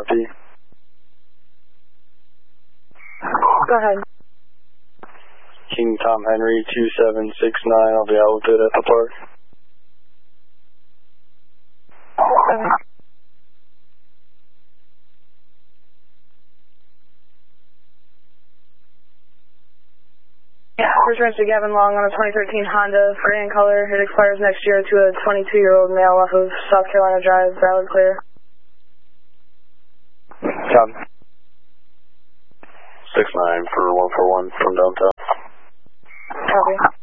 copy. Go ahead. King Tom Henry 2769, I'll be out with it at the park. Okay. Yeah, returns to Gavin Long on a 2013 Honda, gray in color. It expires next year to a 22-year-old male off of South Carolina Drive, valid clear. Copy. 69 for 141 from downtown. Copy.